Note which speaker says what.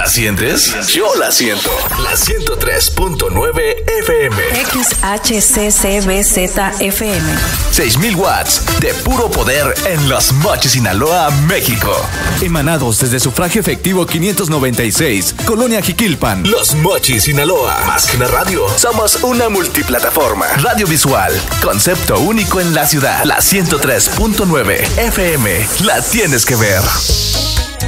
Speaker 1: sientes? Yo la siento. La 103.9 FM.
Speaker 2: XHCCBZFM.
Speaker 1: 6,000 watts de puro poder en Los Mochis, Sinaloa, México.
Speaker 3: Emanados desde Sufragio Efectivo 596, Colonia Jiquilpan.
Speaker 1: Los Mochis, Sinaloa. Más que una radio, somos una multiplataforma. Radio visual, concepto único en la ciudad. La 103.9 FM. La tienes que ver.